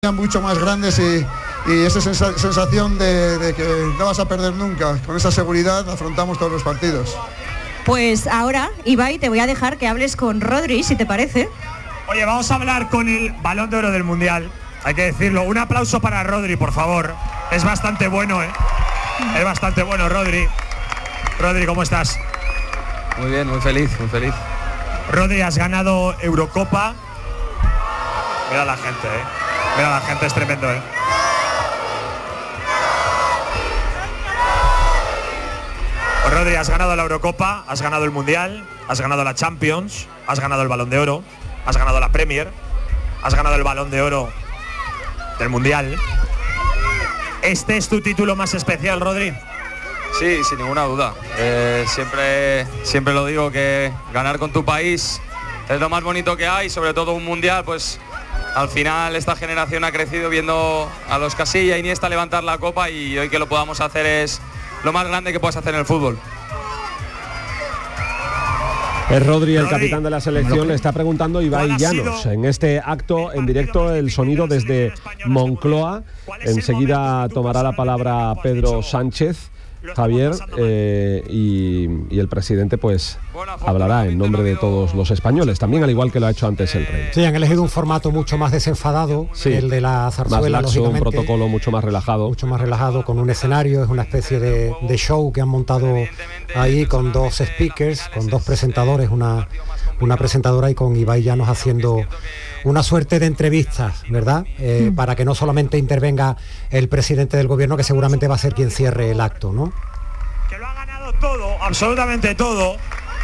mucho más grandes y esa sensación de que no vas a perder nunca. Con esa seguridad afrontamos todos los partidos. Pues ahora, Ibai, te voy a dejar que hables con Rodri, si te parece. Oye, vamos a hablar con el Balón de Oro del Mundial. Hay que decirlo. Un aplauso para Rodri, por favor. Es bastante bueno, ¿eh? Es bastante bueno, Rodri. Rodri, ¿cómo estás? Muy bien, muy feliz, muy feliz. Rodri, has ganado Eurocopa. Mira la gente, ¿eh? Mira la gente, es tremendo, ¿eh? Pues Rodri, has ganado la Eurocopa, has ganado el Mundial, has ganado la Champions, has ganado el Balón de Oro, has ganado la Premier, has ganado el Balón de Oro del Mundial. ¿Este es tu título más especial, Rodri? Sí, sin ninguna duda. Siempre lo digo, que ganar con tu país es lo más bonito que hay, sobre todo un Mundial, pues al final esta generación ha crecido viendo a los Casilla, Iniesta levantar la copa, y hoy que lo podamos hacer es lo más grande que puedes hacer en el fútbol. Es Rodri, el capitán de la selección, le está preguntando Ibai Llanos. En este acto en directo, el sonido desde Moncloa. Enseguida tomará la palabra Pedro Sánchez, Javier, y el presidente pues hablará en nombre de todos los españoles, también al igual que lo ha hecho antes el rey. Sí, han elegido un formato mucho más desenfadado, sí, el de la zarzuela, más laxo, un protocolo mucho más relajado, con un escenario. Es una especie de show que han montado ahí con dos speakers, con dos presentadores, una presentadora y con Ibai Llanos haciendo una suerte de entrevistas, ¿verdad? Para que no solamente intervenga el presidente del gobierno, que seguramente va a ser quien cierre el acto, ¿no? Que lo ha ganado todo, absolutamente todo.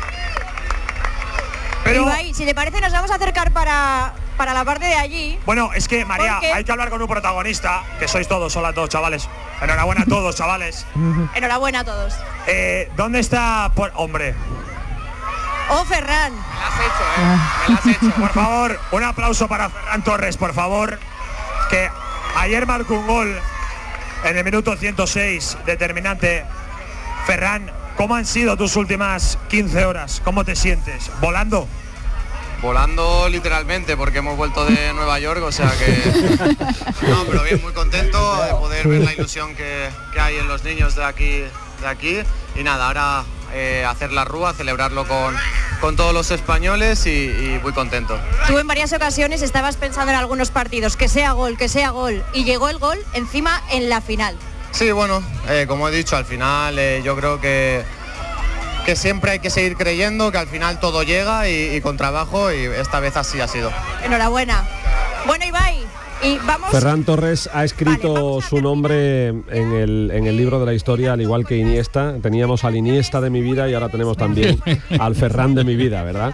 Pero Ibai, si te parece, nos vamos a acercar para la parte de allí. Bueno, es que, María, hay que hablar con un protagonista, que sois todos, hola a todos, chavales. Enhorabuena a todos, chavales. Enhorabuena a todos. ¿Dónde está? Hombre. Oh, Ferran. Me la has hecho. Por favor, un aplauso para Ferran Torres, por favor, que ayer marcó un gol en el minuto 106, determinante. Ferran, ¿cómo han sido tus últimas 15 horas? ¿Cómo te sientes? ¿Volando? Volando literalmente, porque hemos vuelto de Nueva York, o sea que... No, pero bien, muy contento de poder ver la ilusión que hay en los niños de aquí. Y nada, ahora hacer la rúa, celebrarlo con todos los españoles y muy contento. Tú en varias ocasiones estabas pensando en algunos partidos, que sea gol, y llegó el gol encima en la final. Sí, bueno, como he dicho, al final yo creo que siempre hay que seguir creyendo, que al final todo llega y con trabajo, y esta vez así ha sido. Enhorabuena. Bueno, Ibai, y vamos... Ferran Torres ha escrito su nombre en el libro de la historia, al igual que Iniesta. Teníamos al Iniesta de mi vida y ahora tenemos también al Ferran de mi vida, ¿verdad?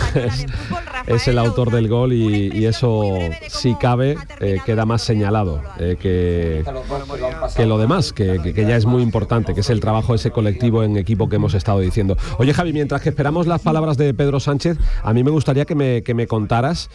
Es el autor del gol y eso, si cabe, queda más señalado que lo demás, que ya es muy importante, que es el trabajo ese colectivo en equipo que hemos estado diciendo. Oye, Javi, mientras que esperamos las palabras de Pedro Sánchez, a mí me gustaría que me contaras...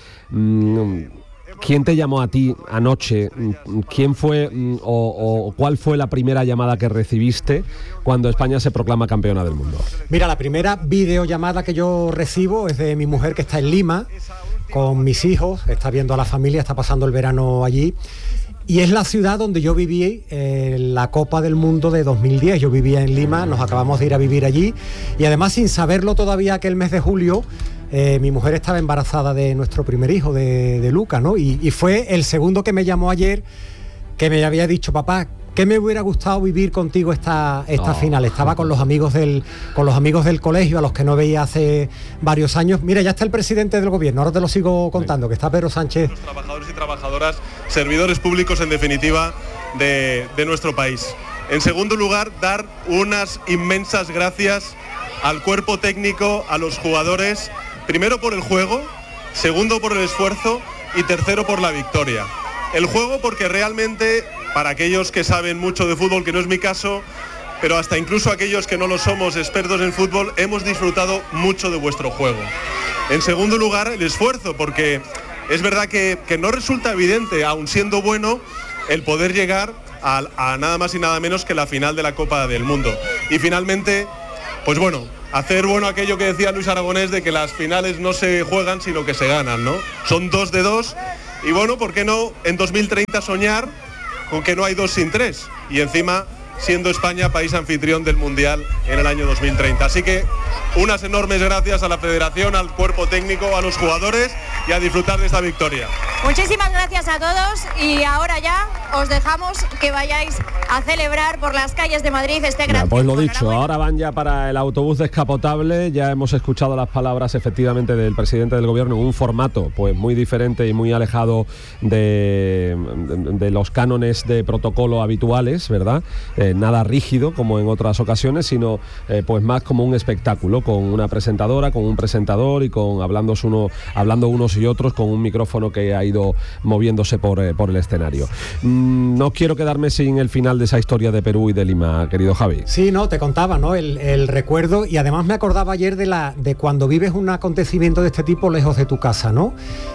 ¿Quién te llamó a ti anoche? ¿Quién fue o cuál fue la primera llamada que recibiste cuando España se proclama campeona del mundo? Mira, la primera videollamada que yo recibo es de mi mujer, que está en Lima con mis hijos, está viendo a la familia, está pasando el verano allí. Y es la ciudad donde yo viví la Copa del Mundo de 2010. Yo vivía en Lima, nos acabamos de ir a vivir allí. Y además, sin saberlo todavía, aquel mes de julio, mi mujer estaba embarazada de nuestro primer hijo, de Luca, ¿no? Y fue el segundo que me llamó ayer, que me había dicho: papá, ¿qué me hubiera gustado vivir contigo esta final? Estaba con los amigos del colegio, a los que no veía hace varios años. Mira, ya está el presidente del gobierno, ahora te lo sigo contando, que está Pedro Sánchez. Los trabajadores y trabajadoras, servidores públicos en definitiva de nuestro país. En segundo lugar, dar unas inmensas gracias al cuerpo técnico, a los jugadores, primero por el juego, segundo por el esfuerzo y tercero por la victoria. El juego porque realmente, para aquellos que saben mucho de fútbol, que no es mi caso, pero hasta incluso aquellos que no lo somos expertos en fútbol, hemos disfrutado mucho de vuestro juego. En segundo lugar, el esfuerzo, porque es verdad que no resulta evidente, aun siendo bueno, el poder llegar a nada más y nada menos que la final de la Copa del Mundo. Y finalmente, pues bueno, hacer bueno aquello que decía Luis Aragonés, de que las finales no se juegan sino que se ganan, ¿no? Son 2 de 2 Y bueno, ¿por qué no en 2030 soñar con que no hay 2 sin 3? Y encima siendo España país anfitrión del Mundial en el año 2030. Así que unas enormes gracias a la Federación, al cuerpo técnico, a los jugadores y a disfrutar de esta victoria. Muchísimas gracias a todos y ahora ya os dejamos que vayáis a celebrar por las calles de Madrid este gran pues triunfo. lo dicho, ahora van ya para el autobús descapotable. Ya hemos escuchado las palabras efectivamente del presidente del gobierno en un formato pues muy diferente y muy alejado de los cánones de protocolo habituales, ¿verdad? Nada rígido como en otras ocasiones, sino pues más como un espectáculo, con una presentadora, con un presentador y con hablando unos y otros con un micrófono que ha ido moviéndose por el escenario. No quiero quedarme sin el final de esa historia de Perú y de Lima, querido Javi. Sí, no, te contaba, ¿no? El recuerdo, y además me acordaba ayer de cuando vives un acontecimiento de este tipo lejos de tu casa, ¿no?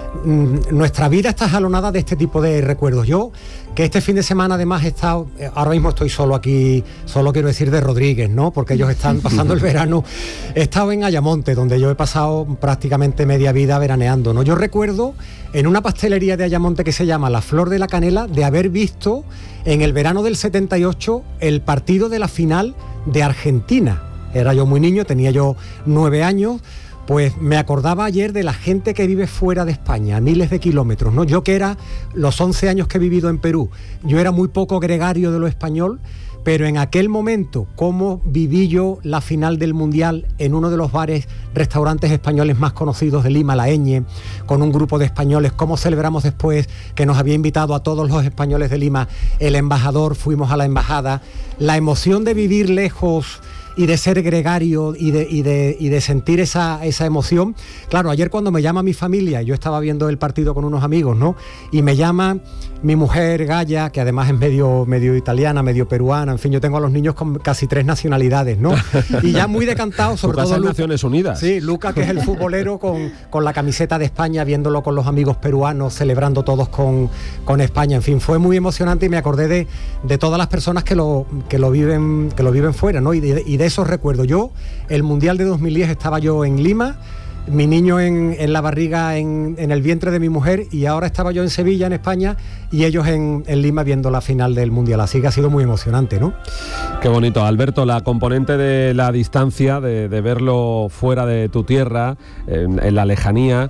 Nuestra vida está jalonada de este tipo de recuerdos. Yo, que este fin de semana además he estado, ahora mismo estoy solo aquí, solo quiero decir de Rodríguez, ¿no? Porque ellos están pasando el verano. He estado en Ayamonte, donde yo he pasado prácticamente media vida veraneando, ¿no? Yo recuerdo en una pastelería de Ayamonte que se llama La Flor de la Canela, de haber visto en el verano del 78 el partido de la final de Argentina. Era yo muy niño, tenía yo 9 años. Pues me acordaba ayer de la gente que vive fuera de España, a miles de kilómetros, ¿no? Yo que era los 11 años que he vivido en Perú, yo era muy poco gregario de lo español, pero en aquel momento, cómo viví yo la final del Mundial en uno de los bares, restaurantes españoles más conocidos de Lima, La Eñe, con un grupo de españoles, cómo celebramos después que nos había invitado a todos los españoles de Lima, el embajador, fuimos a la embajada, la emoción de vivir lejos y de ser gregario y de sentir esa emoción. Claro, ayer cuando me llama mi familia, yo estaba viendo el partido con unos amigos, ¿no? Y me llama mi mujer Gaya, que además es medio italiana, medio peruana, en fin, yo tengo a los niños con casi 3 nacionalidades, ¿no? Y ya muy decantado, sobre todo Luca, Naciones Unidas. Sí, Luca, que es el futbolero con la camiseta de España, viéndolo con los amigos peruanos, celebrando todos con España, en fin, fue muy emocionante y me acordé de todas las personas que lo viven fuera, ¿no? Y de esos recuerdos. Yo, el Mundial de 2010 estaba yo en Lima, mi niño en la barriga, en el vientre de mi mujer, y ahora estaba yo en Sevilla, en España, y ellos en Lima viendo la final del Mundial. Así que ha sido muy emocionante, ¿no? Qué bonito, Alberto, la componente de la distancia, de verlo fuera de tu tierra, en la lejanía,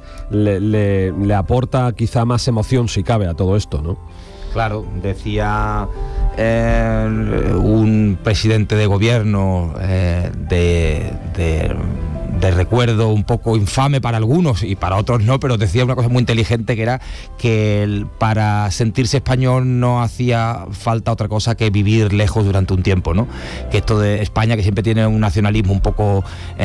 le aporta quizá más emoción, si cabe, a todo esto, ¿no? Claro, decía un presidente de gobierno de recuerdo un poco infame para algunos y para otros no, pero decía una cosa muy inteligente, que era que para sentirse español no hacía falta otra cosa que vivir lejos durante un tiempo, ¿no? Que esto de España, que siempre tiene un nacionalismo un poco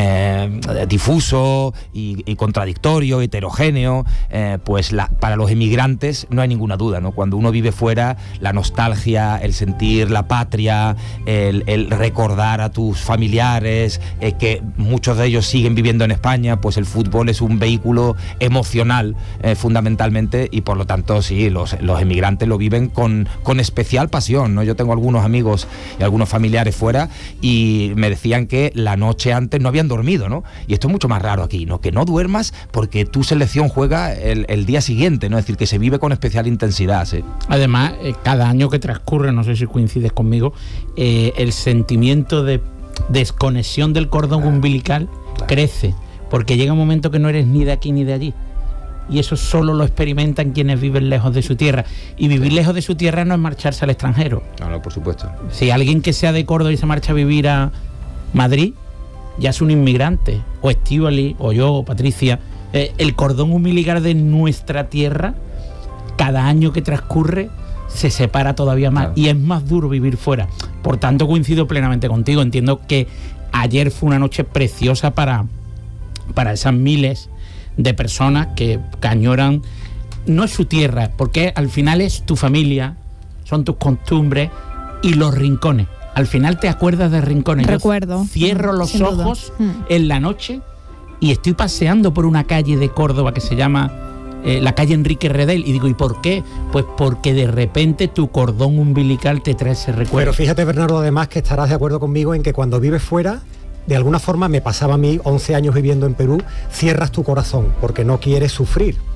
difuso y contradictorio, heterogéneo, pues para los emigrantes no hay ninguna duda, ¿no? Cuando uno vive fuera, la nostalgia, el sentir la patria, el recordar a tus familiares, que muchos de ellos siguen viviendo en España, pues el fútbol es un vehículo emocional fundamentalmente, y por lo tanto sí, los emigrantes lo viven con especial pasión, ¿no? Yo tengo algunos amigos y algunos familiares fuera y me decían que la noche antes no habían dormido, ¿no? Y esto es mucho más raro aquí, ¿no? Que no duermas porque tu selección juega el día siguiente, ¿no? Es decir, que se vive con especial intensidad, ¿sí? Además, cada año que transcurre, no sé si coincides conmigo, el sentimiento de desconexión del cordón umbilical crece, porque llega un momento que no eres ni de aquí ni de allí, y eso solo lo experimentan quienes viven lejos de su tierra, y vivir lejos de su tierra no es marcharse al extranjero. No, por supuesto. Si alguien que sea de Córdoba y se marcha a vivir a Madrid, ya es un inmigrante, o Estíbali, o yo, o Patricia. El cordón umbilical de nuestra tierra, cada año que transcurre, se separa todavía más, claro. Y es más duro vivir fuera. Por tanto, coincido plenamente contigo. Entiendo que ayer fue una noche preciosa para esas miles de personas que añoran, no es su tierra, porque al final es tu familia, son tus costumbres y los rincones. Al final te acuerdas de rincones. Recuerdo. Yo cierro los ojos en la noche y estoy paseando por una calle de Córdoba que se llama la calle Enrique Redel, y digo, ¿y por qué? Pues porque de repente tu cordón umbilical te trae ese recuerdo. Pero fíjate, Bernardo, además, que estarás de acuerdo conmigo en que cuando vives fuera, de alguna forma me pasaba a mí 11 años viviendo en Perú, cierras tu corazón porque no quieres sufrir.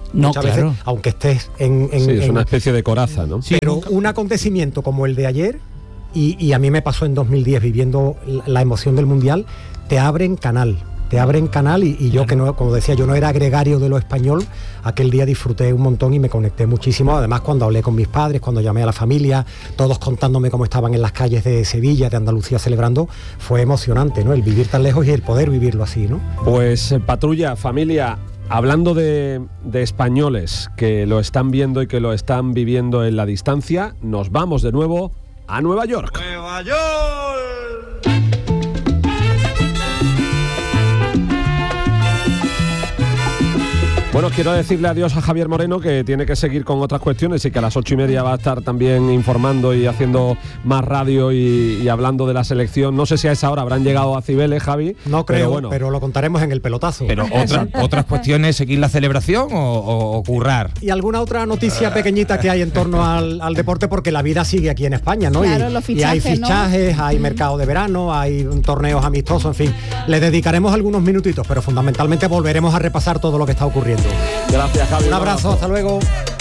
No, muchas claro. veces, aunque estés en es una especie de coraza, ¿no? Sí, pero un acontecimiento como el de ayer, y a mí me pasó en 2010 viviendo la emoción del Mundial, te abren canal y yo, que no, como decía, yo no era gregario de lo español, aquel día disfruté un montón y me conecté muchísimo. Además, cuando hablé con mis padres, cuando llamé a la familia, todos contándome cómo estaban en las calles de Sevilla, de Andalucía celebrando, fue emocionante, ¿no? El vivir tan lejos y el poder vivirlo así, ¿no? Pues patrulla, familia, hablando de españoles que lo están viendo y que lo están viviendo en la distancia, nos vamos de nuevo a Nueva York. ¡Nueva York! Bueno, quiero decirle adiós a Javier Moreno, que tiene que seguir con otras cuestiones y que a las 8:30 va a estar también informando y haciendo más radio y hablando de la selección. No sé si a esa hora habrán llegado a Cibeles, Javi. No creo, pero lo contaremos en el pelotazo. Pero otras cuestiones, ¿seguir la celebración o currar? Y alguna otra noticia pequeñita que hay en torno al deporte, porque la vida sigue aquí en España, ¿no? Claro, los fichajes, y hay fichajes, ¿no? Hay mercado de verano, hay torneos amistosos, en fin. Le dedicaremos algunos minutitos, pero fundamentalmente volveremos a repasar todo lo que está ocurriendo. Gracias, Javi. Un abrazo, hasta luego.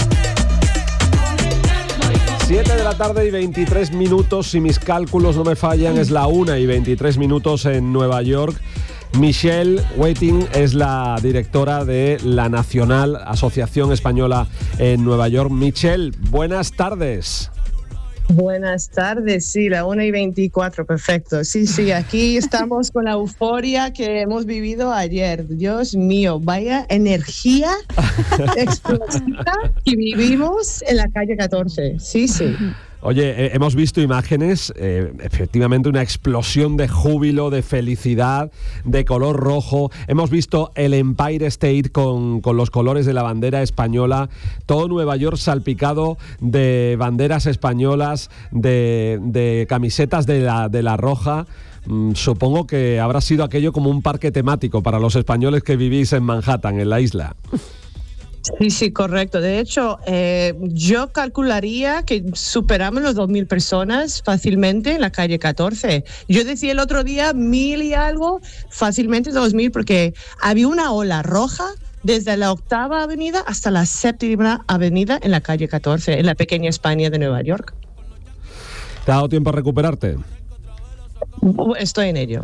7 de la tarde y 23 minutos, si mis cálculos no me fallan, es la 1:23 en Nueva York. Michelle Waiting es la directora de la Nacional Asociación Española en Nueva York. Michelle, buenas tardes. Buenas tardes, sí, la 1:24, perfecto. Sí, aquí estamos con la euforia que hemos vivido ayer. Dios mío, vaya energía explosiva que vivimos en la calle 14. Sí. Oye, hemos visto imágenes, efectivamente una explosión de júbilo, de felicidad, de color rojo. Hemos visto el Empire State con los colores de la bandera española, todo Nueva York salpicado de banderas españolas, de camisetas de la roja. Supongo que habrá sido aquello como un parque temático para los españoles que vivís en Manhattan, en la isla. Sí, correcto. De hecho, yo calcularía que superamos los 2.000 personas fácilmente en la calle 14. Yo decía el otro día 1.000 y algo, fácilmente 2.000, porque había una ola roja desde la 8ª avenida hasta la 7ª avenida en la calle 14, en la pequeña España de Nueva York. ¿Te ha dado tiempo a recuperarte? Estoy en ello.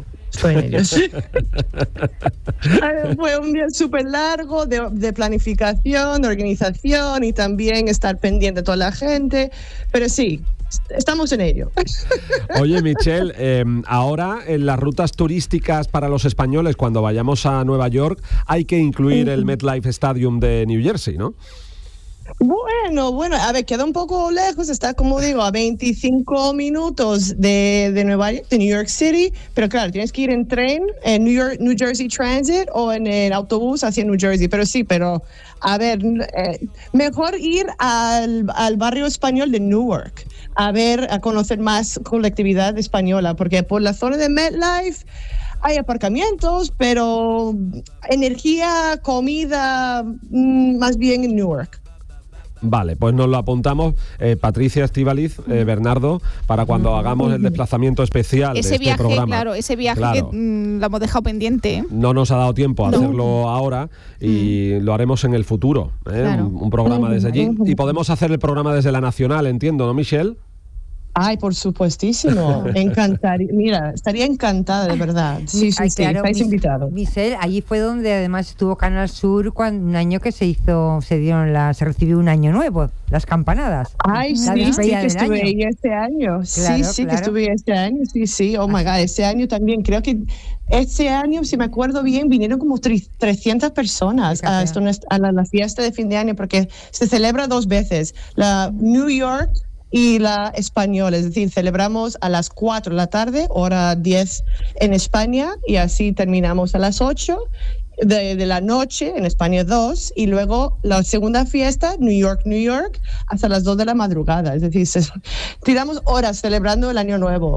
Fue un día súper largo de planificación, de organización y también estar pendiente de toda la gente, pero sí, estamos en ello. Oye, Michelle, ahora en las rutas turísticas para los españoles, cuando vayamos a Nueva York, hay que incluir el MetLife Stadium de New Jersey, ¿no? Bueno, a ver, queda un poco lejos, está, como digo, a 25 minutos de New York City, pero claro, tienes que ir en tren, en New Jersey Transit o en el autobús hacia New Jersey, pero a ver, mejor ir al barrio español de Newark, a conocer más colectividad española, porque por la zona de MetLife hay aparcamientos, pero energía, comida, más bien en Newark. Vale, pues nos lo apuntamos, Patricia, Estíbaliz, Bernardo, para cuando hagamos el desplazamiento especial ese de este viaje, programa. Claro, ese viaje que lo hemos dejado pendiente. No nos ha dado tiempo a hacerlo ahora y lo haremos en el futuro, Claro. un programa desde allí. Y podemos hacer el programa desde la Nacional, entiendo, ¿no, Michelle? Ay, por supuestísimo, encantaría. Mira, estaría encantada, de verdad. Sí, Claro, estáis invitados. Michelle, allí fue donde además estuvo Canal Sur un año que se recibió un año nuevo, las campanadas. Ay, sí, que estuve ahí este año. Claro, que estuve este año, sí. Oh my God, este año también. Creo que este año, si me acuerdo bien, vinieron como 300 personas a la fiesta de fin de año, porque se celebra 2 veces, la New York y la española, es decir, celebramos a las 4 de la tarde, hora 10 en España, y así terminamos a las 8 de la noche, en España 2, y luego la segunda fiesta, New York, hasta las 2 de la madrugada, es decir, tiramos horas celebrando el Año Nuevo.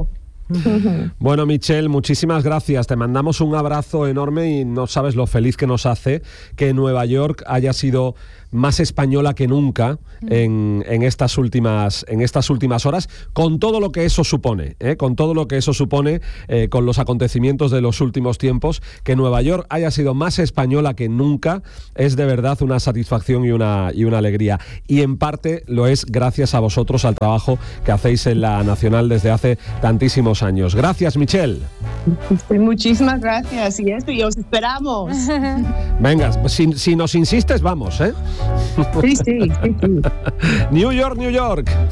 Bueno, Michelle, muchísimas gracias. Te mandamos un abrazo enorme y no sabes lo feliz que nos hace que Nueva York haya sido más española que nunca en estas últimas horas, con todo lo que eso supone, con todo lo que eso supone, con los acontecimientos de los últimos tiempos. Que Nueva York haya sido más española que nunca es de verdad una satisfacción y una alegría. Y en parte lo es gracias a vosotros, al trabajo que hacéis en la Nacional desde hace tantísimos años. Gracias, Michelle. Muchísimas gracias. Y os esperamos. Venga, si nos insistes, vamos, ¿eh? Sí. New York, New York.